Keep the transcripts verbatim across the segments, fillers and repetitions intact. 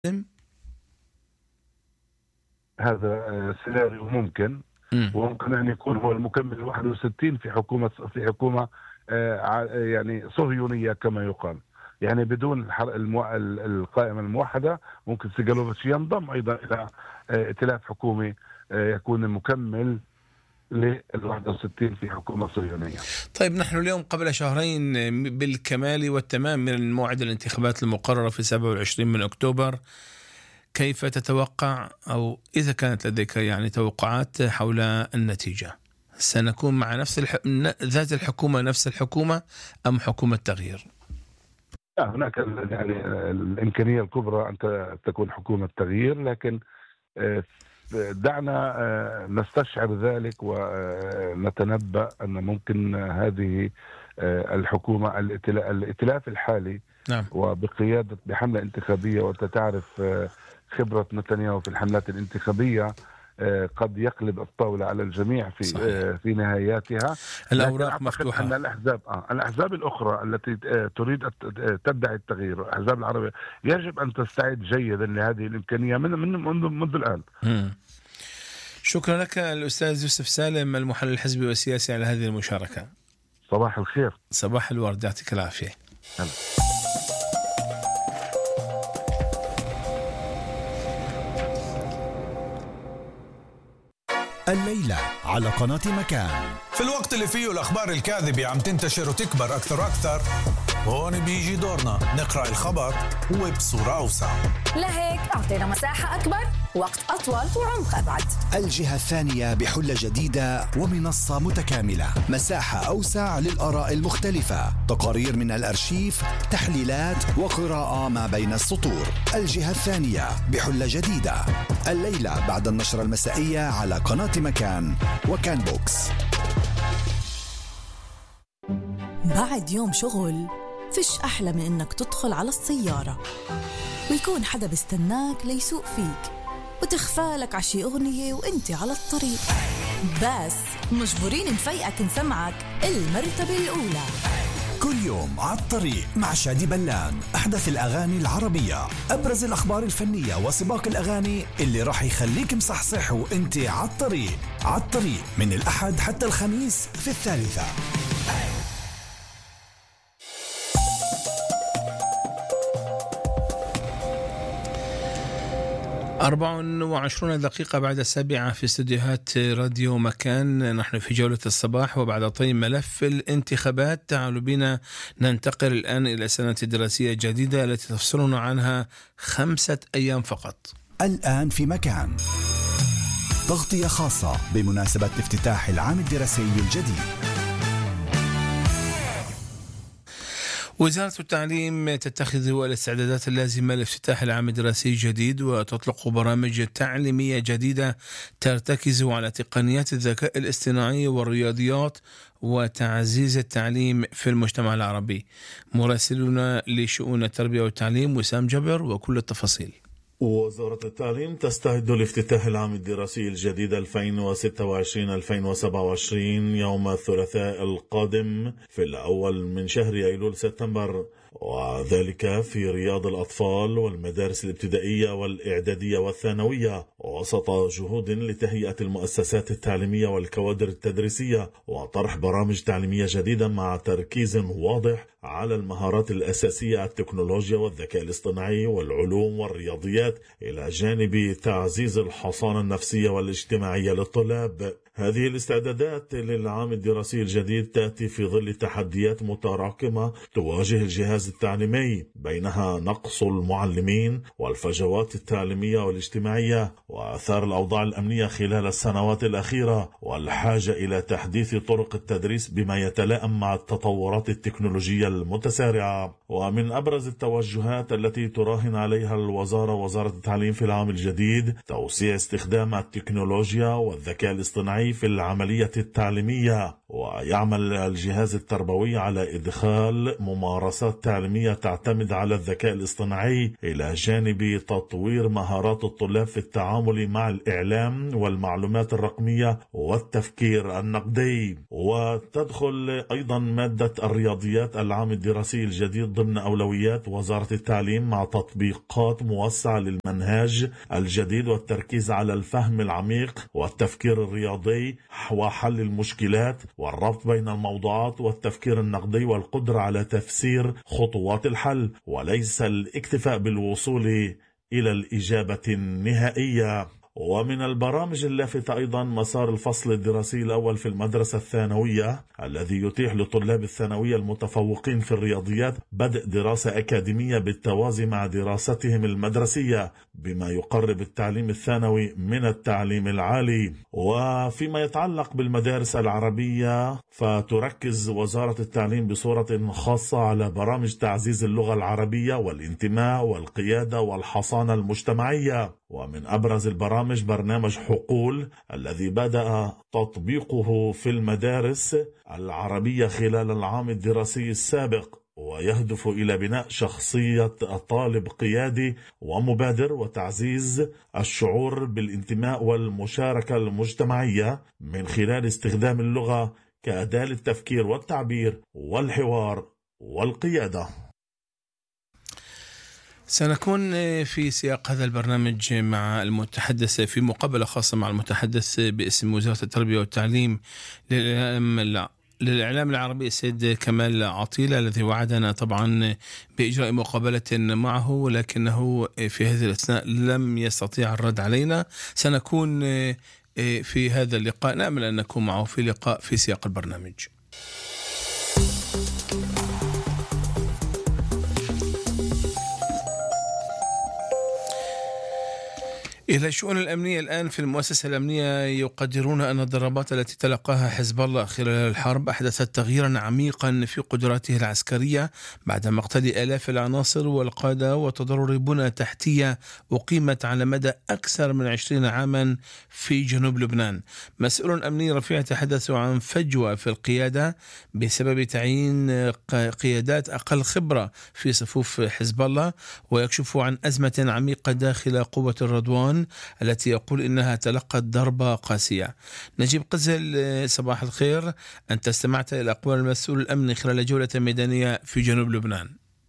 هذا سيناريو ممكن، مم. وممكن أن يكون هو المكمل واحد وستين في حكومة في حكومة آه، يعني صهيونية كما يقال، يعني بدون المو... القائمة الموحدة ممكن سيجالوفيتش ينضم أيضا إلى آه، ائتلاف حكومي آه، يكون مكمل لل واحد وستين في حكومة صهيونية. طيب، نحن اليوم قبل شهرين بالكمال والتمام من موعد الانتخابات المقررة في سبعة وعشرين من أكتوبر. كيف تتوقع، أو إذا كانت لديك يعني توقعات حول النتيجة؟ سنكون مع نفس الح... ذات الحكومة نفس الحكومة أم حكومة تغيير؟ هناك يعني الإمكانية الكبرى أن تكون حكومة تغيير، لكن دعنا نستشعر ذلك ونتنبأ أن ممكن هذه الحكومة الائتلاف الحالي نعم. وبقيادة بحملة انتخابية، وتتعرف خبرة نتنياهو في الحملات الانتخابية، قد يقلب الطاولة على الجميع في صحيح. في نهاياتها. الأوراق مفتوحة. أن الأحزاب آه الأحزاب الأخرى التي تريد أن تدعي التغيير، الأحزاب العربية، يجب أن تستعد جيدا لهذه الإمكانية من من منذ منذ الآن. مم. شكرا لك الأستاذ يوسف سالم، المحلل الحزبي والسياسي، على هذه المشاركة. صباح الخير. صباح الورد، يعطيك العافية. هلا. الليلة على قناة مكان، في الوقت اللي فيه الأخبار الكاذبة عم تنتشر وتكبر أكثر وأكثر، هون بيجي دورنا نقرأ الخبر وبصورة أوسع. لهيك أعطينا مساحة أكبر، وقت أطول، وعمق أبعد. الجهة الثانية بحلة جديدة ومنصة متكاملة، مساحة أوسع للآراء المختلفة، تقارير من الأرشيف، تحليلات وقراءة ما بين السطور. الجهة الثانية بحلة جديدة، الليلة بعد النشرة المسائية على قناة مكان وكان بوكس. بعد يوم شغل فيش أحلى من إنك تدخل على السيارة ويكون حدا بيستناك ليسوق فيك، وتخفالك عشي أغنية وإنت على الطريق، بس مجبورين نفيقك نسمعك المرتبة الأولى. كل يوم على الطريق مع شادي بلان، أحدث الأغاني العربية، أبرز الأخبار الفنية وسباق الأغاني اللي راح يخليك مصحصح وإنت على الطريق. على الطريق من الأحد حتى الخميس في الثالثة. أربع وعشرون دقيقة بعد السابعة في استديوهات راديو مكان، نحن في جولة الصباح. وبعد طي ملف الانتخابات، تعالوا بنا ننتقل الآن إلى سنة دراسية جديدة التي تفصلنا عنها خمسة أيام فقط. الآن في مكان تغطية خاصة بمناسبة افتتاح العام الدراسي الجديد. وزارة التعليم تتخذ الاستعدادات اللازمة لافتتاح العام الدراسي الجديد، وتطلق برامج تعليمية جديدة ترتكز على تقنيات الذكاء الاصطناعي والرياضيات وتعزيز التعليم في المجتمع العربي. مراسلنا لشؤون التربية والتعليم وسام جبر وكل التفاصيل. وزارة التعليم تستعد لافتتاح العام الدراسي الجديد ألفين وستة وعشرين ألفين وسبعة وعشرين يوم الثلاثاء القادم في الأول من شهر أيلول سبتمبر، وذلك في رياض الأطفال والمدارس الابتدائية والإعدادية والثانوية، وسط جهود لتهيئة المؤسسات التعليمية والكوادر التدريسية وطرح برامج تعليمية جديدة مع تركيز واضح على المهارات الأساسية، التكنولوجيا والذكاء الاصطناعي والعلوم والرياضيات، إلى جانب تعزيز الحصانة النفسية والاجتماعية للطلاب. هذه الاستعدادات للعام الدراسي الجديد تأتي في ظل تحديات متراكمة تواجه الجهاز التعليمي، بينها نقص المعلمين والفجوات التعليمية والاجتماعية وآثار الأوضاع الأمنية خلال السنوات الأخيرة، والحاجة إلى تحديث طرق التدريس بما يتلائم مع التطورات التكنولوجية المتسارعة. ومن أبرز التوجهات التي تراهن عليها الوزارة وزارة التعليم في العام الجديد توسيع استخدام التكنولوجيا والذكاء الاصطناعي في العملية التعليمية، ويعمل الجهاز التربوي على إدخال ممارسات تعليمية تعتمد على الذكاء الاصطناعي إلى جانب تطوير مهارات الطلاب في التعامل مع الإعلام والمعلومات الرقمية والتفكير النقدي. وتدخل أيضا مادة الرياضيات العام الدراسي الجديد ضمن أولويات وزارة التعليم مع تطبيقات موسعة للمنهاج الجديد والتركيز على الفهم العميق والتفكير الرياضي وحل المشكلات والربط بين الموضوعات والتفكير النقدي والقدرة على تفسير خطوات الحل، وليس الاكتفاء بالوصول إلى الإجابة النهائية. ومن البرامج اللافتة أيضا مسار الفصل الدراسي الأول في المدرسة الثانوية الذي يتيح لطلاب الثانوية المتفوقين في الرياضيات بدء دراسة أكاديمية بالتوازي مع دراستهم المدرسية، بما يقرب التعليم الثانوي من التعليم العالي. وفيما يتعلق بالمدارس العربية فتركز وزارة التعليم بصورة خاصة على برامج تعزيز اللغة العربية والانتماء والقيادة والحصانة المجتمعية. ومن أبرز البرامج برنامج حقول الذي بدأ تطبيقه في المدارس العربية خلال العام الدراسي السابق، ويهدف إلى بناء شخصية طالب قيادي ومبادر وتعزيز الشعور بالانتماء والمشاركة المجتمعية من خلال استخدام اللغة كأداة للتفكير والتعبير والحوار والقيادة. سنكون في سياق هذا البرنامج مع المتحدث في مقابلة خاصة مع المتحدث باسم وزارة التربية والتعليم للإعلام للإعلام العربي السيد كمال عطيلة، الذي وعدنا طبعا بإجراء مقابلة معه، ولكنه في هذه الأثناء لم يستطيع الرد علينا. سنكون في هذا اللقاء، نأمل أن نكون معه في لقاء في سياق البرنامج. إلى الشؤون الأمنية الآن. في المؤسسة الأمنية يقدرون أن الضربات التي تلقاها حزب الله خلال الحرب أحدثت تغييرا عميقا في قدراته العسكرية بعد مقتل آلاف العناصر والقادة وتضرر بنى تحتية أقيمت على مدى أكثر من عشرين عاما في جنوب لبنان. مسؤول أمني رفيع يتحدث عن فجوة في القيادة بسبب تعيين قيادات أقل خبرة في صفوف حزب الله، ويكشف عن أزمة عميقة داخل قوة الرضوان التي يقول إنها تلقت ضربة قاسية. نجيب قزل، صباح الخير، أنت استمعت إلى أقوال المسؤول الأمني خلال جولة ميدانية في جنوب لبنان.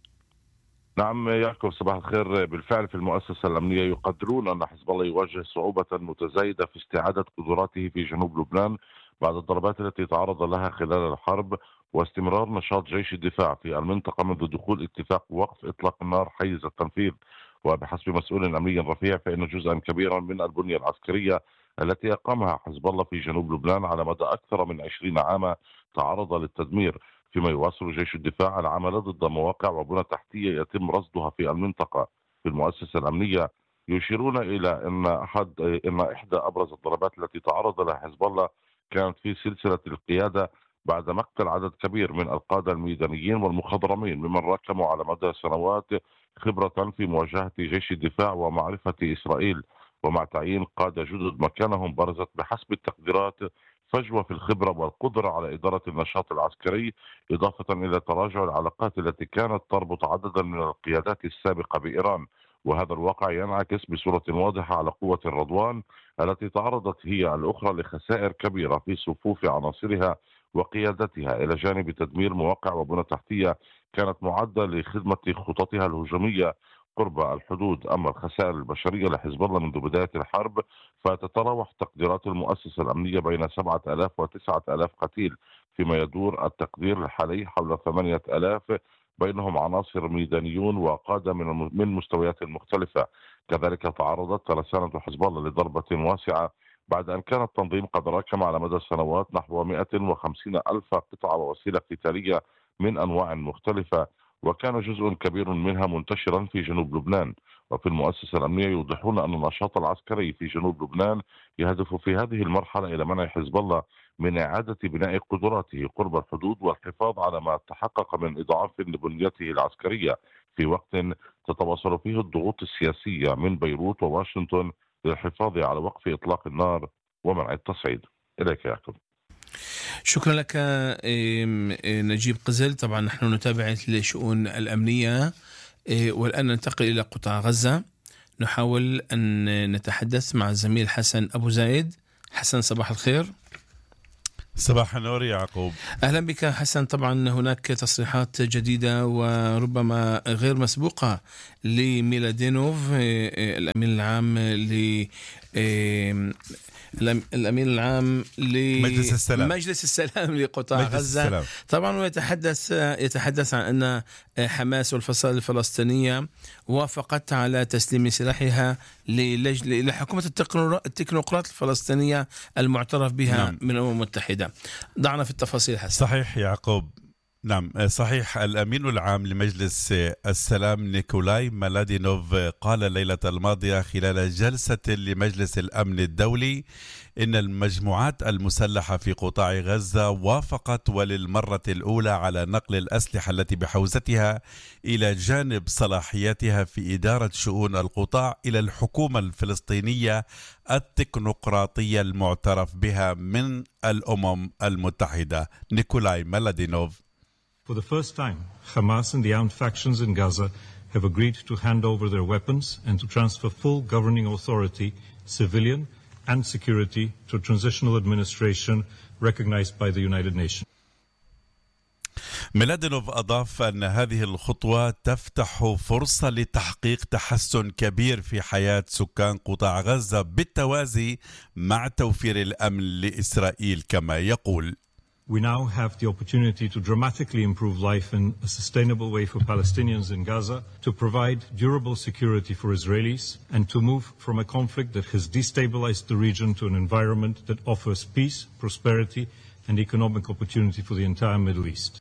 نعم يعقوب، صباح الخير. بالفعل في المؤسسة الأمنية يقدرون أن حزب الله يواجه صعوبة متزايدة في استعادة قدراته في جنوب لبنان بعد الضربات التي تعرض لها خلال الحرب واستمرار نشاط جيش الدفاع في المنطقة منذ دخول اتفاق وقف إطلاق النار حيز التنفيذ. وبحسب مسؤول أمني رفيع فإن جزءا كبيرا من البنية العسكرية التي أقامها حزب الله في جنوب لبنان على مدى أكثر من عشرين عاما تعرض للتدمير، فيما يواصل جيش الدفاع العمل ضد مواقع وبنى تحتية يتم رصدها في المنطقة. في المؤسسة الأمنية يشيرون إلى أن أحد أن إحدى أبرز الضربات التي تعرض لها حزب الله كانت في سلسلة القيادة بعد مقتل عدد كبير من القادة الميدانيين والمخضرمين ممن راكموا على مدى سنوات خبرة في مواجهة جيش الدفاع ومعرفة إسرائيل، ومع تعيين قادة جدد مكانهم برزت بحسب التقديرات فجوة في الخبرة والقدرة على إدارة النشاط العسكري، إضافة إلى تراجع العلاقات التي كانت تربط عددا من القيادات السابقة بإيران. وهذا الواقع ينعكس بصورة واضحة على قوة الرضوان التي تعرضت هي الأخرى لخسائر كبيرة في صفوف عناصرها وقيادتها، إلى جانب تدمير مواقع وبنى تحتية كانت معدة لخدمة خططها الهجومية قرب الحدود. أما الخسائر البشرية لحزب الله منذ بداية الحرب فتتراوح تقديرات المؤسسة الأمنية بين سبعة آلاف وتسعة آلاف قتيل، فيما يدور التقدير الحالي حول ثمانية آلاف بينهم عناصر ميدانيون وقادة من من مستويات مختلفة. كذلك تعرضت ترسانة حزب الله لضربة واسعة بعد أن كان التنظيم قد راكم على مدى السنوات نحو مئة وخمسين ألف قطعة ووسيلة قتالية من أنواع مختلفة، وكان جزء كبير منها منتشرا في جنوب لبنان. وفي المؤسسة الأمنية يوضحون أن النشاط العسكري في جنوب لبنان يهدف في هذه المرحلة إلى منع حزب الله من إعادة بناء قدراته قرب الحدود والحفاظ على ما تحقق من إضعاف لبنيته العسكرية في وقت تتواصل فيه الضغوط السياسية من بيروت وواشنطن للحفاظ على وقف إطلاق النار ومنع التصعيد. إليك يا يعقوب. شكرا لك نجيب قزل. طبعا نحن نتابع الشؤون الأمنية، والآن ننتقل إلى قطاع غزة. نحاول أن نتحدث مع الزميل حسن أبو زايد. حسن، صباح الخير. صباح النور يعقوب. أهلا بك حسن. طبعا هناك تصريحات جديدة وربما غير مسبوقة لميلادينوف الأمين العام ل الأمين العام لمجلس السلام مجلس السلام لقطاع غزة. السلام. طبعا ويتحدث يتحدث عن أن حماس والفصائل الفلسطينية وافقت على تسليم سلاحها لحكومة التكنوقراط الفلسطينية المعترف بها نعم. من الأمم المتحدة. ضعنا في التفاصيل حسن. صحيح يعقوب. نعم صحيح. الأمين العام لمجلس السلام نيكولاي ميلادينوف قال الليلة الماضية خلال جلسة لمجلس الأمن الدولي إن المجموعات المسلحة في قطاع غزة وافقت وللمرة الأولى على نقل الأسلحة التي بحوزتها إلى جانب صلاحياتها في إدارة شؤون القطاع إلى الحكومة الفلسطينية التكنوقراطية المعترف بها من الأمم المتحدة. نيكولاي ميلادينوف. For the first time, Hamas and the armed factions in Gaza have agreed to hand over their weapons and to transfer full governing authority, civilian and security, to a transitional administration recognized by the United Nations. ميلادينوف أضاف أن هذه الخطوة تفتح فرصة لتحقيق تحسن كبير في حياة سكان قطاع غزة بالتوازي مع توفير الأمن لإسرائيل كما يقول. We now have the opportunity to dramatically improve life in a sustainable way for Palestinians in Gaza, to provide durable security for Israelis, and to move from a conflict that has destabilized the region to an environment that offers peace, prosperity, and economic opportunity for the entire Middle East.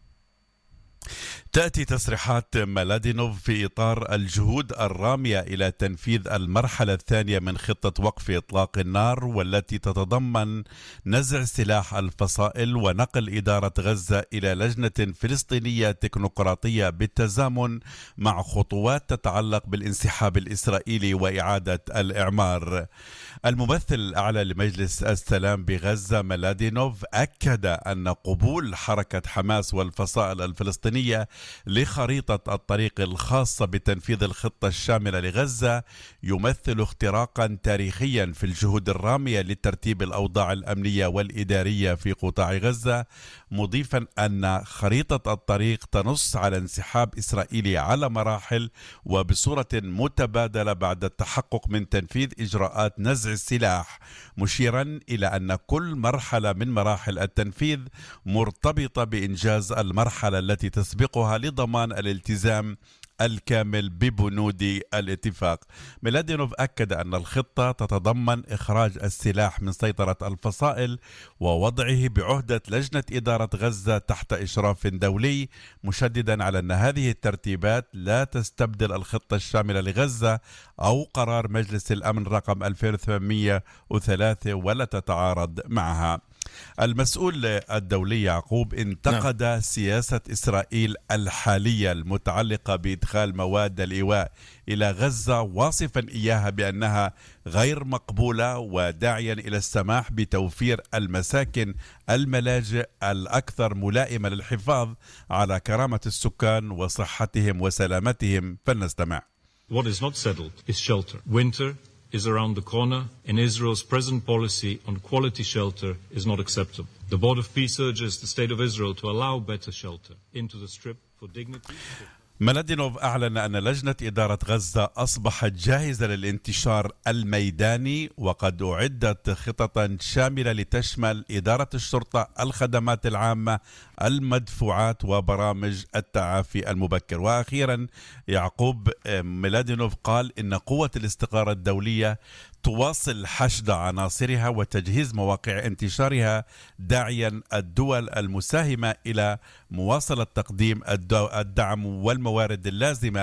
تأتي تصريحات ميلادينوف في إطار الجهود الرامية إلى تنفيذ المرحلة الثانية من خطة وقف إطلاق النار، والتي تتضمن نزع سلاح الفصائل ونقل إدارة غزة إلى لجنة فلسطينية تكنوقراطية بالتزامن مع خطوات تتعلق بالانسحاب الإسرائيلي وإعادة الإعمار. الممثل الأعلى لمجلس السلام بغزة ميلادينوف أكد أن قبول حركة حماس والفصائل الفلسطينية لخريطة الطريق الخاصة بتنفيذ الخطة الشاملة لغزة يمثل اختراقا تاريخيا في الجهود الرامية لترتيب الأوضاع الأمنية والإدارية في قطاع غزة، مضيفا أن خريطة الطريق تنص على انسحاب إسرائيلي على مراحل وبصورة متبادلة بعد التحقق من تنفيذ إجراءات نزع السلاح، مشيرا إلى أن كل مرحلة من مراحل التنفيذ مرتبطة بإنجاز المرحلة التي تسبقها لضمان الالتزام الكامل ببنود الاتفاق. ميلادينوف أكد أن الخطة تتضمن إخراج السلاح من سيطرة الفصائل ووضعه بعهدة لجنة إدارة غزة تحت إشراف دولي، مشددا على أن هذه الترتيبات لا تستبدل الخطة الشاملة لغزة أو قرار مجلس الأمن رقم ألفين وثمانمئة وثلاثة ولا تتعارض معها. المسؤول الدولي يعقوب انتقد نعم. سياسة إسرائيل الحالية المتعلقة بإدخال مواد الإيواء إلى غزة، واصفا إياها بأنها غير مقبولة وداعيا إلى السماح بتوفير المساكن الملاجئ الأكثر ملائمة للحفاظ على كرامة السكان وصحتهم وسلامتهم. فلنستمع. What is not settled is shelter. Winter is around the corner, and Israel's present policy on quality shelter is not acceptable. The Board of Peace urges the State of Israel to allow better shelter into the Strip for dignity. ميلادينوف أعلن أن لجنة إدارة غزة أصبحت جاهزة للانتشار الميداني، وقد أعدت خطط شاملة لتشمل إدارة الشرطة، الخدمات العامة، المدفوعات، وبرامج التعافي المبكر. وأخيرا يعقوب، ميلادينوف قال إن قوة الاستقرار الدولية تواصل حشد عناصرها وتجهيز مواقع انتشارها، داعيا الدول المساهمة إلى مواصلة تقديم الدعم والموارد اللازمة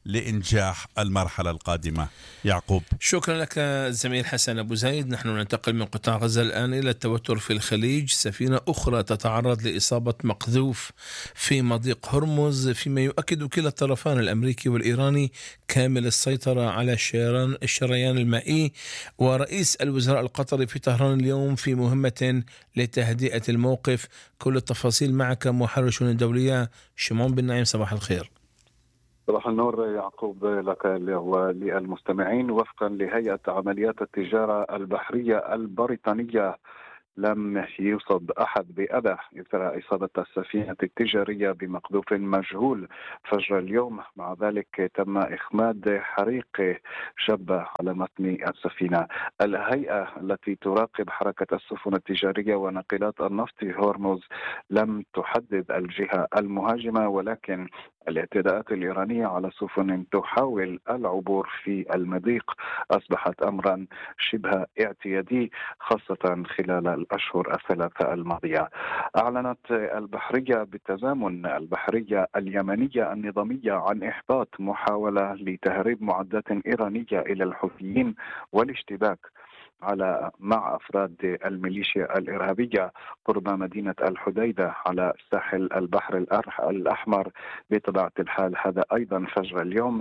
لإنجاح المرحلة القادمة. يعقوب، شكرا لك الزميل حسن أبو زايد. نحن ننتقل من قطاع غزة الآن إلى التوتر في الخليج. سفينة أخرى تتعرض لإصابة مقذوف في مضيق هرمز، فيما يؤكد كلا الطرفان الأمريكي والإيراني كامل السيطرة على الشريان المائي. ورئيس الوزراء القطري في طهران اليوم في مهمة لتهدئة الموقف. كل التفاصيل معك محرر الشؤون الدولية شمعون بن نعيم. صباح الخير. صباح النور يعقوب لك وللمستمعين. وفقا لهيئة عمليات التجارة البحرية البريطانية، لم يصب أحد بأذى إثر إصابة السفينة التجارية بمقذوف مجهول فجر اليوم. مع ذلك تم إخماد حريق شب على متن السفينة. الهيئة التي تراقب حركة السفن التجارية وناقلات النفط في هرمز لم تحدد الجهة المهاجمة، ولكن الاعتداءات الإيرانية على سفن تحاول العبور في المضيق أصبحت أمرا شبه اعتيادي، خاصة خلال الأشهر الثلاثة الماضية. أعلنت البحرية بالتزامن البحرية اليمنية النظامية عن إحباط محاولة لتهريب معدات إيرانية إلى الحوثيين والاشتباك على مع أفراد الميليشيا الإرهابية قرب مدينة الحديدة على ساحل البحر الأحمر. بطبيعة الحال هذا أيضا فجر اليوم.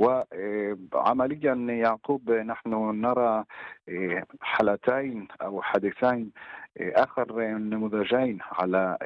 وعمليا يعقوب نحن نرى حالتين أو حادثين آخر نموذجين على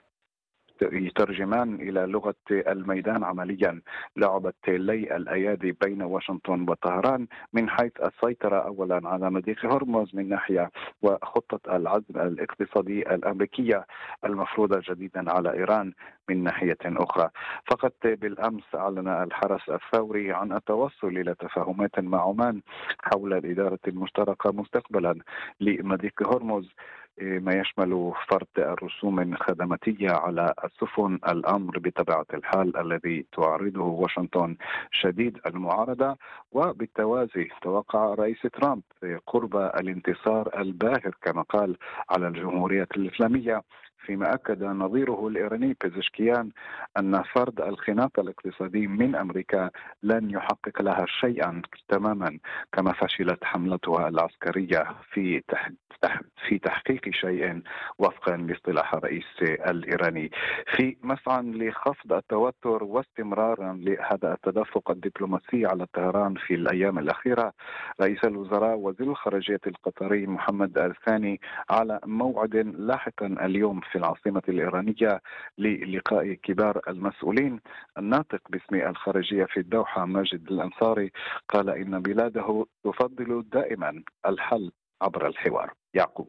يترجمان إلى لغة الميدان عمليا. لعبة لي الأيادي بين واشنطن وطهران من حيث السيطرة أولا على مضيق هرمز من ناحية، وخطة العزل الاقتصادي الأمريكية المفروضة جديدا على إيران من ناحية أخرى. فقط بالأمس أعلن الحرس الثوري عن التوصل إلى تفاهمات مع عمان حول الإدارة المشتركة مستقبلا لمضيق هرمز، ما يشمل فرض الرسوم خدماتية على السفن. الأمر بطبيعة الحال الذي تعرضه واشنطن شديد المعارضة. وبالتوازي توقع رئيس ترامب قرب الانتصار الباهر كما قال على الجمهورية الإسلامية، فيما أكد نظيره الإيراني بيزشكيان أن فرض الخناق الاقتصادي من أمريكا لن يحقق لها شيئا تماما، كما فشلت حملتها العسكرية في في تحقيق شيء وفقا لاصطلاح الرئيس الإيراني. في مسعى لخفض التوتر واستمرارا لهذا التدفق الدبلوماسي على طهران في الأيام الأخيرة، رئيس الوزراء وزير الخارجية القطري محمد الثاني على موعد لاحقا اليوم في العاصمة الإيرانية للقاء كبار المسؤولين. الناطق باسم الخارجية في الدوحة ماجد الأنصاري قال إن بلاده تفضل دائما الحل عبر الحوار. يعقوب،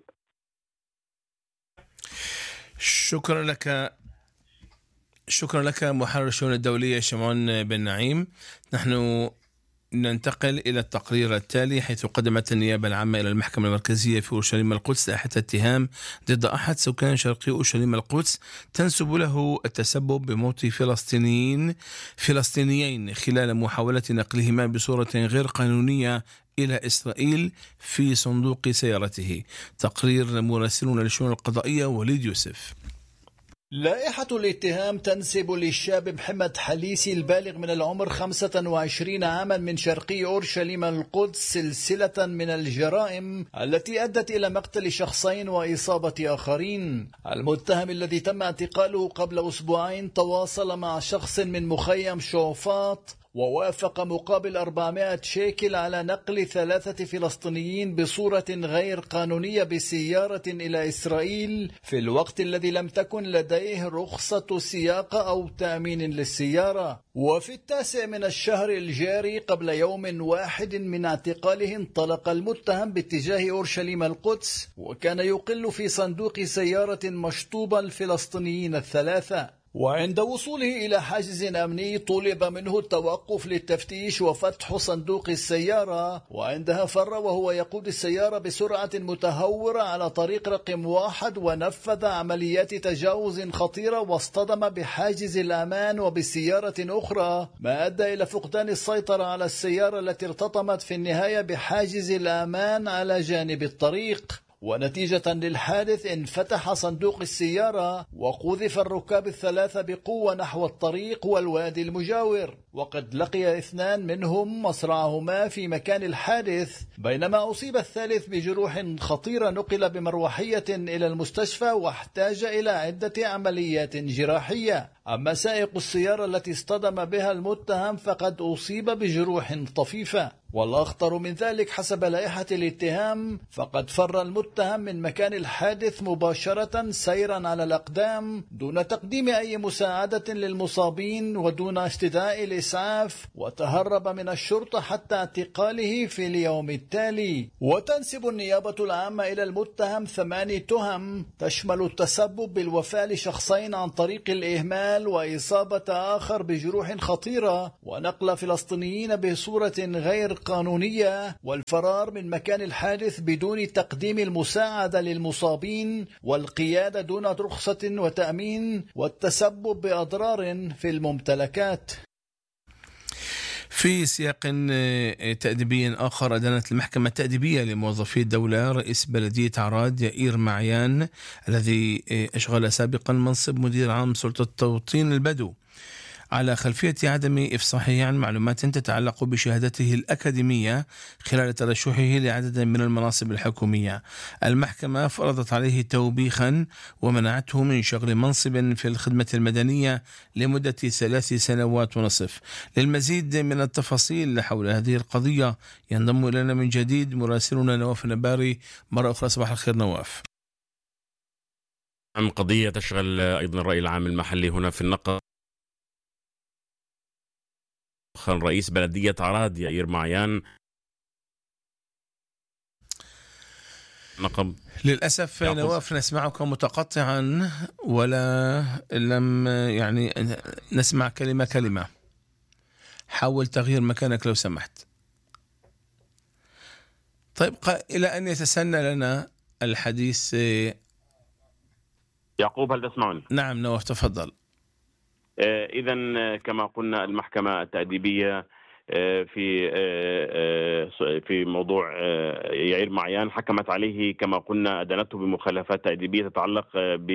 شكرا لك شكرا لك محرر الشؤون الدولية شمعون بن نعيم. نحن ننتقل إلى التقرير التالي، حيث قدمت النيابة العامة إلى المحكمة المركزية في أورشليم القدس لائحة اتهام ضد أحد سكان شرقي أورشليم القدس تنسب له التسبب بموت فلسطينيين فلسطينيين خلال محاولة نقلهما بصورة غير قانونية إلى إسرائيل في صندوق سيارته. تقرير مراسلنا للشؤون القضائية وليد يوسف. لائحة الاتهام تنسب للشاب محمد حليسي البالغ من العمر خمسة وعشرين عاما من شرقي أورشليم القدس سلسلة من الجرائم التي أدت إلى مقتل شخصين وإصابة آخرين. المتهم الذي تم اعتقاله قبل أسبوعين تواصل مع شخص من مخيم شوفاط ووافق مقابل أربعمائة شيكل على نقل ثلاثة فلسطينيين بصورة غير قانونية بسيارة إلى إسرائيل في الوقت الذي لم تكن لديه رخصة سياقة أو تأمين للسيارة. وفي التاسع من الشهر الجاري قبل يوم واحد من اعتقاله انطلق المتهم باتجاه أورشليم القدس، وكان يقل في صندوق سيارة مشطوبة الفلسطينيين الثلاثة. وعند وصوله إلى حاجز أمني طلب منه التوقف للتفتيش وفتح صندوق السيارة، وعندها فر وهو يقود السيارة بسرعة متهورة على طريق رقم واحد ونفذ عمليات تجاوز خطيرة واصطدم بحاجز الأمان وبسيارة أخرى، ما أدى إلى فقدان السيطرة على السيارة التي ارتطمت في النهاية بحاجز الأمان على جانب الطريق. ونتيجة للحادث انفتح صندوق السيارة وقذف الركاب الثلاثة بقوة نحو الطريق والوادي المجاور، وقد لقي اثنان منهم مصرعهما في مكان الحادث، بينما أصيب الثالث بجروح خطيرة نقل بمروحية إلى المستشفى واحتاج إلى عدة عمليات جراحية. أما سائق السيارة التي اصطدم بها المتهم فقد أصيب بجروح طفيفة. والأخطر من ذلك حسب لائحة الاتهام فقد فر المتهم من مكان الحادث مباشرة سيرا على الأقدام دون تقديم أي مساعدة للمصابين ودون استدعاء الإسعاف، وتهرب من الشرطة حتى اعتقاله في اليوم التالي. وتنسب النيابة العامة إلى المتهم ثماني تهم تشمل التسبب بالوفاة لشخصين عن طريق الإهمال وإصابة آخر بجروح خطيرة ونقل فلسطينيين بصورة غير قانونية والفرار من مكان الحادث بدون تقديم المساعدة للمصابين والقيادة دون رخصة وتأمين والتسبب بأضرار في الممتلكات. في سياق تأديبي آخر، أدانت المحكمة التأديبية لموظفي الدولة رئيس بلدية عراد يائير معيان الذي أشغل سابقا منصب مدير عام سلطة توطين البدو على خلفية عدم إفصاحه عن معلومات تتعلق بشهادته الأكاديمية خلال ترشحه لعدد من المناصب الحكومية. المحكمة فرضت عليه توبيخا ومنعته من شغل منصب في الخدمة المدنية لمدة ثلاث سنوات ونصف. للمزيد من التفاصيل حول هذه القضية ينضم إلينا من جديد مراسلنا نواف النباري. مرة أخرى صباح الخير نواف. عن قضية تشغل أيضا الرأي العام المحلي هنا في النقب، رئيس بلدية عراد يائير معيان نقب. للأسف نواف نسمعك متقطعا ولا لم يعني نسمع كلمة كلمة. حاول تغيير مكانك لو سمحت. طيب إلى أن يتسنى لنا الحديث. يعقوب هل تسمعني؟ نعم نواف تفضل. إذا كما قلنا المحكمة التأديبية في في موضوع يائير معيان حكمت عليه كما قلنا أدانته بمخالفات تأديبية تتعلق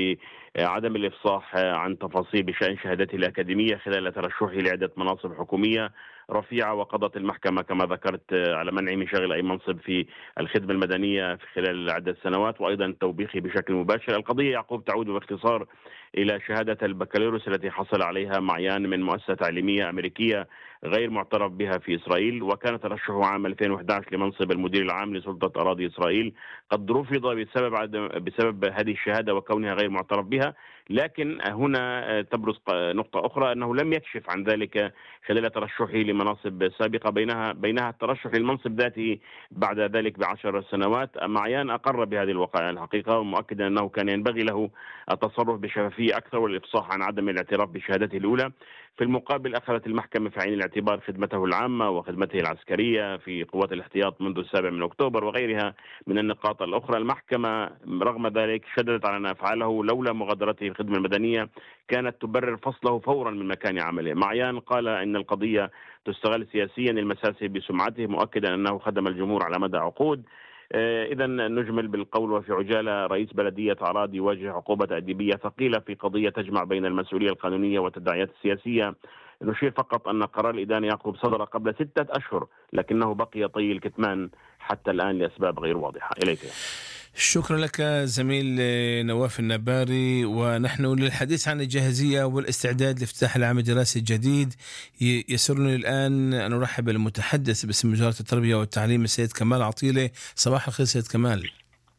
بعدم الإفصاح عن تفاصيل بشأن شهادته الأكاديمية خلال ترشحه لعدة مناصب حكومية رفيعة، وقضت المحكمة كما ذكرت على منعه من شغل أي منصب في الخدمة المدنية في خلال عدة سنوات، وأيضا توبيخه بشكل مباشر. القضية يعقوب تعود باختصار إلى شهادة البكالوريوس التي حصل عليها معيان من مؤسسة تعليمية أمريكية غير معترف بها في إسرائيل، وكان ترشحه عام ألفين وأحد عشر لمنصب المدير العام لسلطة أراضي إسرائيل قد رفض بسبب عدم بسبب هذه الشهادة وكونها غير معترف بها. لكن هنا تبرز نقطة أخرى أنه لم يكشف عن ذلك خلال ترشحه لمناصب سابقة، بينها بينها الترشح للمنصب ذاته بعد ذلك بعشر سنوات. معيان أقر بهذه الوقائع الحقيقة، ومؤكدا أنه كان ينبغي له التصرف بشفافية أكثر والإفصاح عن عدم الاعتراف بشهادته الأولى. في المقابل أخذت المحكمة في عين الاعتبار خدمته العامة وخدمته العسكرية في قوات الاحتياط منذ السابع من أكتوبر وغيرها من النقاط الأخرى. المحكمة رغم ذلك شددت على أن أفعاله لولا مغادرته في الخدمة المدنية كانت تبرر فصله فورا من مكان عمله. معيان قال إن القضية تستغل سياسيا المساس بسمعته، مؤكدا أنه خدم الجمهور على مدى عقود. إذا نجمل بالقول وفي عجالة، رئيس بلدية عراد يواجه عقوبة تأديبية ثقيلة في قضية تجمع بين المسؤولية القانونية والتداعيات السياسية. نشير فقط أن قرار الإدانة يعقوب صدر قبل ستة أشهر لكنه بقي طي الكتمان حتى الآن لأسباب غير واضحة. إليك. شكرا لك زميل نواف النباري. ونحن للحديث عن الجاهزية والاستعداد لافتتاح العام الدراسي الجديد يسرني الآن أن أرحب بالمتحدث باسم وزارة التربية والتعليم السيد كمال عطيلة. صباح الخير سيد كمال.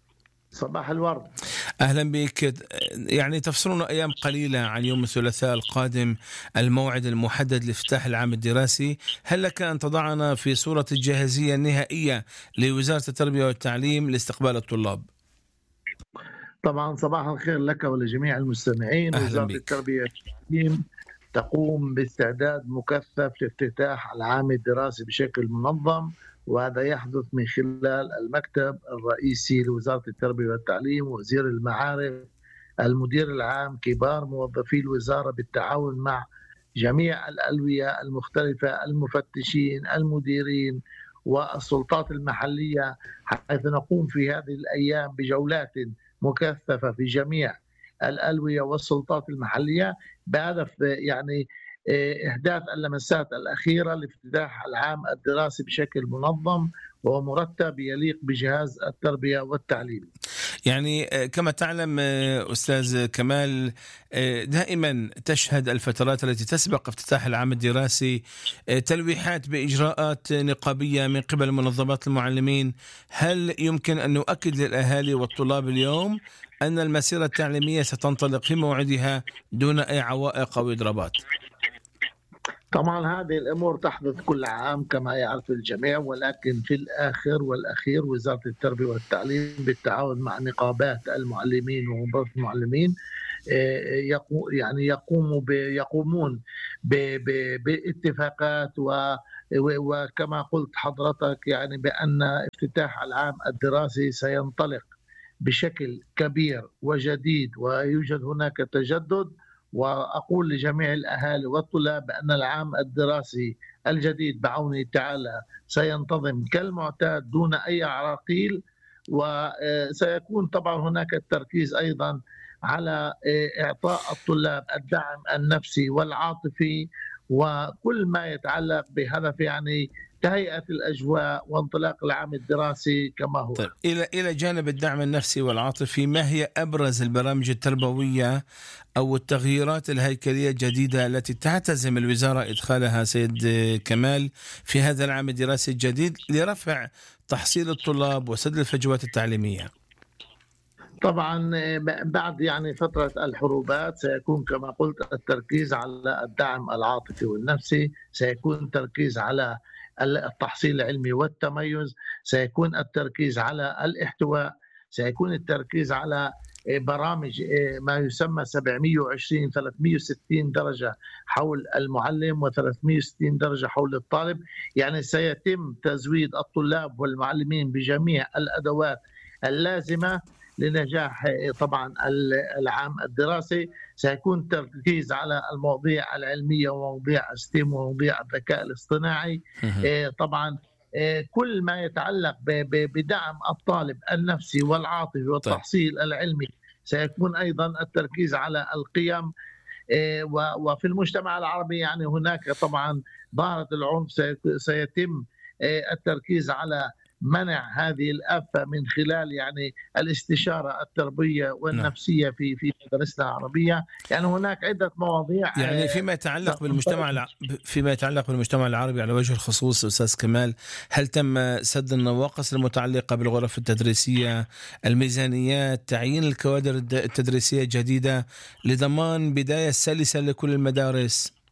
صباح الورد. أهلا بك. يعني تفصلنا أيام قليلة عن يوم الثلاثاء القادم الموعد المحدد لافتتاح العام الدراسي، هل لك أن تضعنا في صورة الجاهزية النهائية لوزارة التربية والتعليم لاستقبال الطلاب؟ طبعا صباح الخير لك ولجميع المستمعين. وزارة بك. التربية والتعليم تقوم باستعداد مكثف لافتتاح العام الدراسي بشكل منظم، وهذا يحدث من خلال المكتب الرئيسي لوزارة التربية والتعليم، وزير المعارف، المدير العام، كبار موظفي الوزارة بالتعاون مع جميع الألوية المختلفة، المفتشين، المديرين، والسلطات المحلية، حيث نقوم في هذه الأيام بجولات مكثفة في جميع الألوية والسلطات المحلية بهدف يعني إحداث اللمسات الأخيرة لافتتاح العام الدراسي بشكل منظم ومرتب يليق بجهاز التربية والتعليم. يعني كما تعلم أستاذ كمال، دائما تشهد الفترات التي تسبق افتتاح العام الدراسي تلويحات بإجراءات نقابية من قبل منظمات المعلمين. هل يمكن أن نؤكد للأهالي والطلاب اليوم أن المسيرة التعليمية ستنطلق في موعدها دون أي عوائق أو إضرابات؟ طبعا هذه الأمور تحدث كل عام كما يعرف الجميع، ولكن في الآخر والأخير وزارة التربية والتعليم بالتعاون مع نقابات المعلمين ومنظمات المعلمين يعني يقوموا يقومون باتفاقات، وكما قلت حضرتك يعني بأن افتتاح العام الدراسي سينطلق بشكل كبير وجديد ويوجد هناك تجدد. وأقول لجميع الأهالي والطلاب بأن العام الدراسي الجديد بعونه تعالى سينتظم كالمعتاد دون أي عراقيل، وسيكون طبعا هناك التركيز أيضا على إعطاء الطلاب الدعم النفسي والعاطفي وكل ما يتعلق بهدف يعني تهيئة الأجواء وانطلاق العام الدراسي كما هو. طيب، إلى إلى جانب الدعم النفسي والعاطفي، ما هي أبرز البرامج التربوية أو التغييرات الهيكلية الجديدة التي تعتزم الوزارة إدخالها سيد كمال في هذا العام الدراسي الجديد لرفع تحصيل الطلاب وسد الفجوات التعليمية؟ طبعا بعد يعني فترة الحروبات سيكون كما قلت التركيز على الدعم العاطفي والنفسي، سيكون التركيز على التحصيل العلمي والتميز، سيكون التركيز على الاحتواء، سيكون التركيز على برامج ما يسمى سبعمئة وعشرين ثلاثمئة وستين درجة حول المعلم وثلاثمئة وستين درجة حول الطالب. يعني سيتم تزويد الطلاب والمعلمين بجميع الأدوات اللازمة لنجاح طبعا العام الدراسي. سيكون تركيز على المواضيع العلمية ومواضيع ستيم ومواضيع الذكاء الاصطناعي. طبعا كل ما يتعلق بدعم الطالب النفسي والعاطفي والتحصيل العلمي سيكون أيضا التركيز على القيم. وفي المجتمع العربي يعني هناك طبعا ظاهرة العنف سيتم التركيز على منع هذه الآفة من خلال يعني الاستشارة التربية والنفسية في في مدارسنا العربية. يعني هناك عدة مواضيع يعني فيما يتعلق بالمجتمع الع... فيما يتعلق بالمجتمع العربي على وجه الخصوص أستاذ كمال، هل تم سد النواقص المتعلقة بالغرف التدريسية، الميزانيات، تعيين الكوادر التدريسية الجديدة لضمان بداية سلسة لكل المدارس؟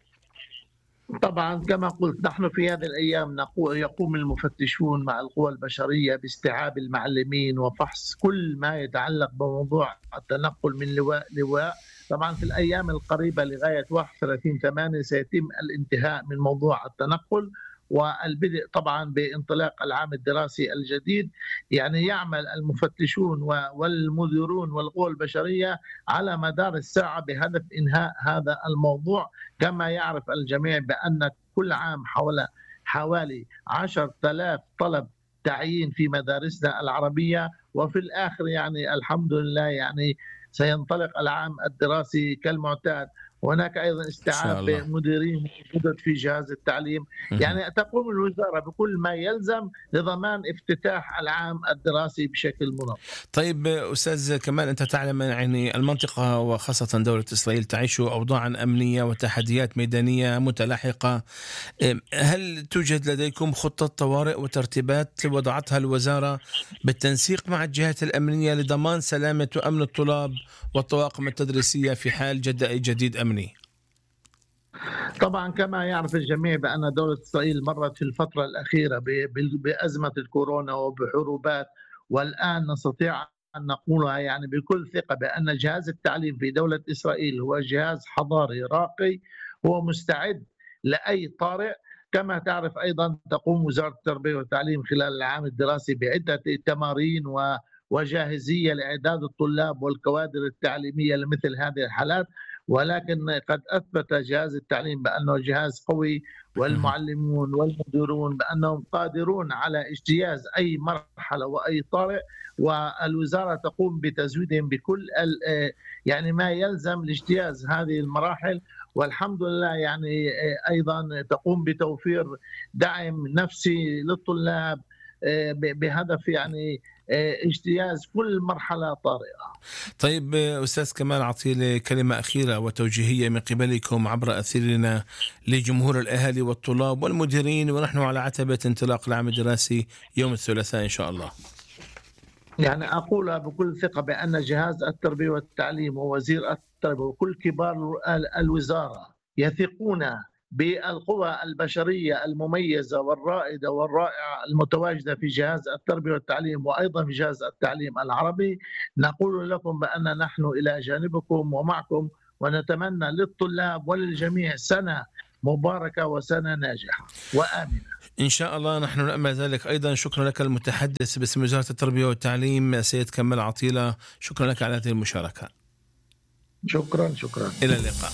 طبعا كما قلت نحن في هذه الأيام يقوم المفتشون مع القوى البشرية باستيعاب المعلمين وفحص كل ما يتعلق بموضوع التنقل من لواء لواء. طبعا في الأيام القريبة لغاية واحد وثلاثين ثمانية سيتم الانتهاء من موضوع التنقل والبدء طبعا بانطلاق العام الدراسي الجديد. يعني يعمل المفتشون والمديرون والقوى البشرية على مدار الساعة بهدف إنهاء هذا الموضوع. كما يعرف الجميع بأن كل عام حول حوالي عشرة آلاف طلب تعيين في مدارسنا العربية، وفي الآخر يعني الحمد لله يعني سينطلق العام الدراسي كالمعتاد. هناك أيضا استيعاب مديرين جدد في جهاز التعليم. يعني تقوم الوزارة بكل ما يلزم لضمان افتتاح العام الدراسي بشكل منظم. طيب أستاذ كمال، أنت تعلم يعني المنطقة وخاصة دولة إسرائيل تعيش أوضاعا أمنية وتحديات ميدانية متلاحقة. هل توجد لديكم خطة طوارئ وترتيبات وضعتها الوزارة بالتنسيق مع الجهات الأمنية لضمان سلامة وأمن الطلاب والطواقم التدريسية في حال جد أي جديد أمني؟ طبعا كما يعرف الجميع بأن دولة إسرائيل مرت في الفترة الأخيرة بأزمة الكورونا وبحروبات، والآن نستطيع أن نقولها يعني بكل ثقة بأن جهاز التعليم في دولة إسرائيل هو جهاز حضاري راقي، هو مستعد لأي طارئ. كما تعرف أيضا تقوم وزارة التربية والتعليم خلال العام الدراسي بعدة تمارين وجاهزية لإعداد الطلاب والكوادر التعليمية لمثل هذه الحالات. ولكن قد أثبت جهاز التعليم بأنه جهاز قوي، والمعلمون والمديرون بأنهم قادرون على اجتياز أي مرحلة وأي طارئ، والوزارة تقوم بتزويدهم بكل يعني ما يلزم لاجتياز هذه المراحل. والحمد لله يعني أيضا تقوم بتوفير دعم نفسي للطلاب بهدف يعني اجتياز كل مرحلة طارئة. طيب أستاذ كمال عطيلة، كلمة أخيرة وتوجيهية من قبلكم عبر أثيرنا لجمهور الأهالي والطلاب والمديرين ونحن على عتبة انطلاق العام الدراسي يوم الثلاثاء إن شاء الله. يعني أقول بكل ثقة بأن جهاز التربية والتعليم ووزير التربية وكل كبار الوزارة يثقون بالقوى البشرية المميزة والرائدة والرائعة المتواجدة في جهاز التربية والتعليم وأيضا في جهاز التعليم العربي. نقول لكم بأن نحن إلى جانبكم ومعكم، ونتمنى للطلاب وللجميع سنة مباركة وسنة ناجحة وآمنة إن شاء الله. نحن نأمل ذلك أيضا. شكرا لك المتحدث باسم وزارة التربية والتعليم سيد كمال عطيلة، شكرا لك على هذه المشاركة. شكرا شكرا إلى اللقاء.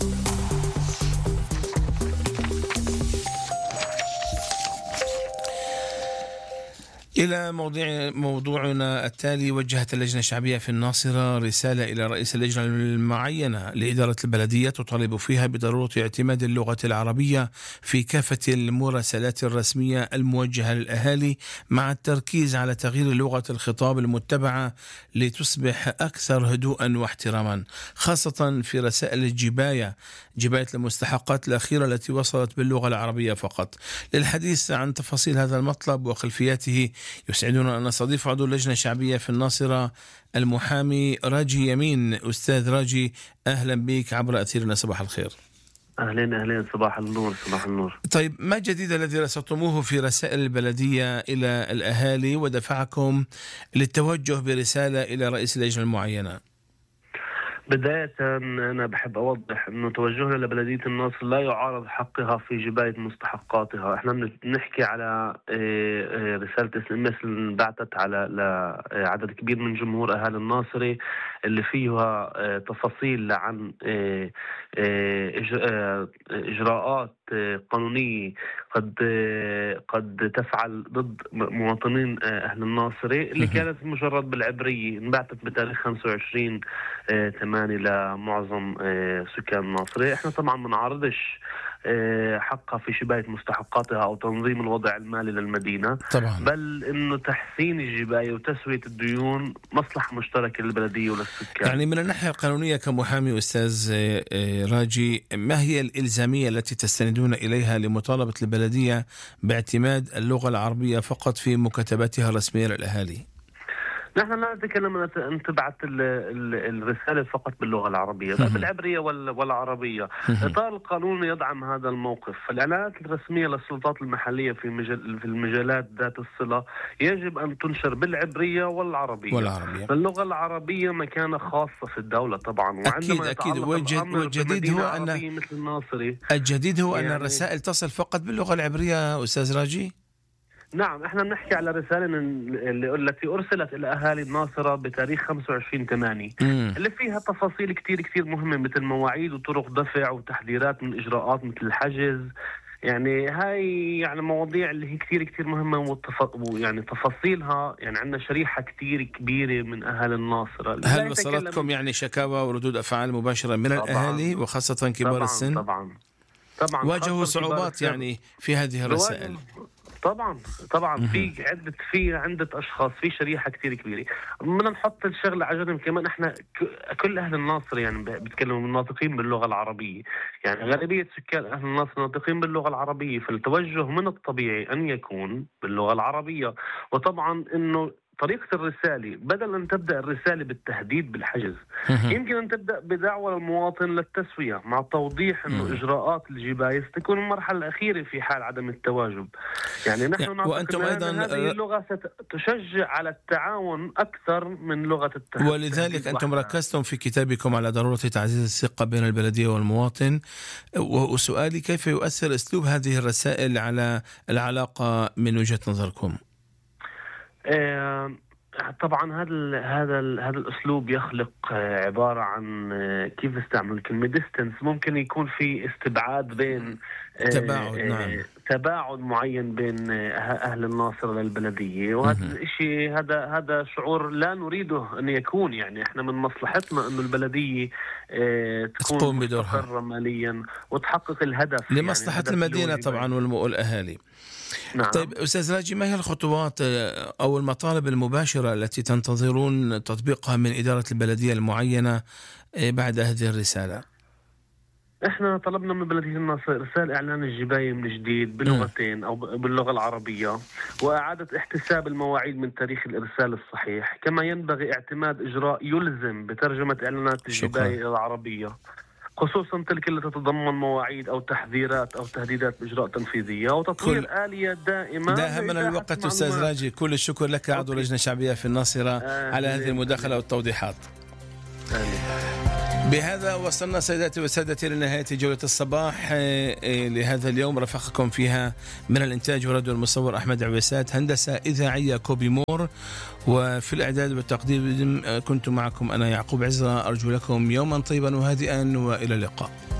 إلى موضوع موضوعنا التالي. وجهت اللجنة الشعبية في الناصرة رسالة إلى رئيس اللجنة المعينة لإدارة البلدية تطالب فيها بضرورة اعتماد اللغة العربية في كافة المراسلات الرسمية الموجهة للأهالي، مع التركيز على تغيير لغة الخطاب المتبعة لتصبح أكثر هدوءا واحتراما، خاصة في رسائل الجباية جباية المستحقات الأخيرة التي وصلت باللغة العربية فقط. للحديث عن تفاصيل هذا المطلب وخلفياته يسعدنا أن نستضيف عضو اللجنة الشعبية في الناصرة المحامي راجي يمين. أستاذ راجي، أهلا بك عبر أثيرنا، صباح الخير. أهلين أهلين، صباح النور صباح النور. طيب، ما الجديد الذي رصدتموه في رسائل البلدية إلى الأهالي ودفعكم للتوجه برسالة إلى رئيس اللجنة المعينة؟ بداية أنا بحب أوضح أنه توجهنا لبلدية الناصر لا يعارض حقها في جباية مستحقاتها. احنا بنحكي على رسالة اس ام اس اللي انبعثت على لعدد كبير من جمهور أهالي الناصري اللي فيها تفاصيل عن إجراءات قانونية قد قد تفعل ضد مواطنين أهل الناصري، اللي كانت مجرد بالعبرية، انبعثت بتاريخ خمسة وعشرين ثمانية لمعظم سكان الناصري. احنا طبعا ما نعارضش حقها في شباية مستحقاتها أو تنظيم الوضع المالي للمدينة طبعا، بل إنه تحسين الجباية وتسوية الديون مصلحة مشتركة للبلدية وللسكان. يعني من الناحية القانونية كمحامي أستاذ راجي، ما هي الإلزامية التي تستندون إليها لمطالبة البلدية باعتماد اللغة العربية فقط في مكاتباتها الرسمية للأهالي؟ نحن لا نتكلم أن تبعث الرسالة فقط باللغة العربية، لا بالعبرية والعربية. إطار القانون يدعم هذا الموقف. فالإعلانات الرسمية للسلطات المحلية في مجال في المجالات ذات الصلة يجب أن تنشر بالعبرية والعربية. والعربية. اللغة العربية مكانة خاصة في الدولة طبعا. أكيد أكيد. والجديد هو أن مثل الناصري الجديد هو يعني أن الرسائل تصل فقط باللغة العبرية أستاذ راجي؟ نعم، احنا بنحكي على رسالة التي أرسلت إلى أهالي الناصرة بتاريخ خمسة وعشرين ثمانية اللي فيها تفاصيل كتير كتير مهمة، مثل مواعيد وطرق دفع وتحذيرات من إجراءات مثل الحجز. يعني هاي يعني مواضيع اللي هي كتير كتير مهمة، والتف... يعني تفاصيلها يعني عندنا شريحة كتير كبيرة من أهالي الناصرة. هل وصلتكم يعني شكاوى وردود أفعال مباشرة من طبعاً. الأهالي وخاصة كبار طبعاً السن؟ طبعا طبعا واجهوا صعوبات يعني في هذه الرسائل؟ طبعا طبعا في عدة في عدة أشخاص، في شريحة كتير كبيرة. بدنا نحط الشغلة على جنب كمان. احنا كل أهل الناصر يعني بيتكلموا ناطقين باللغة العربية، يعني غالبية سكان أهل الناصر ناطقين باللغة العربية، فالتوجه من الطبيعي أن يكون باللغة العربية. وطبعا إنه طريقة الرسالة بدل أن تبدأ الرسالة بالتهديد بالحجز، يمكن أن تبدأ بدعوة المواطن للتسوية مع توضيح أنه إجراءات الجباية ستكون المرحلة الأخيرة في حال عدم التواجد. يعني نحن يعني وأنتم أيضا هذه اللغة ستشجع على التعاون أكثر من لغة التهديد. ولذلك أنتم ركزتم في كتابكم على ضرورة تعزيز الثقة بين البلدية والمواطن. وسؤالي، كيف يؤثر أسلوب هذه الرسائل على العلاقة من وجهة نظركم؟ طبعا هذا هذا هذا الاسلوب يخلق عباره عن كيف استعمل كلمه ديستنس، ممكن يكون في استبعاد بين تباعد نعم تباعد معين بين اهل الناصر للبلديه، وهذا الشيء هذا هذا شعور لا نريده ان يكون. يعني احنا من مصلحتنا انه البلديه تكون مستقرة ماليا وتحقق الهدف لمصلحه يعني المدينه طبعا والاهالي. نعم. طيب أستاذ راجي، ما هي الخطوات أو المطالب المباشرة التي تنتظرون تطبيقها من إدارة البلدية المعينة بعد هذه الرسالة؟ احنا طلبنا من بلدية الناصر إرسال إعلان الجباية من جديد بلغتين أو باللغة العربية، وإعادة احتساب المواعيد من تاريخ الإرسال الصحيح، كما ينبغي اعتماد إجراء يلزم بترجمة إعلانات الجباية إلى العربية، خصوصا تلك التي تتضمن مواعيد أو تحذيرات أو تهديدات بإجراء تنفيذية، وتطوير كل... آلية دائمة. داها من الوقت أستاذ راجي، كل الشكر لك عضو لجنة شعبية في الناصرة آه على هذه المداخلة والتوضيحات. آه بهذا وصلنا سيداتي وسادتي لنهاية جولة الصباح لهذا اليوم، رافقكم فيها من الإنتاج والراديو المصور أحمد عبيسات، هندسة إذاعية كوبي مور، وفي الإعداد والتقديم كنت معكم أنا يعقوب عزرا. أرجو لكم يوما طيبا وهادئا وإلى اللقاء.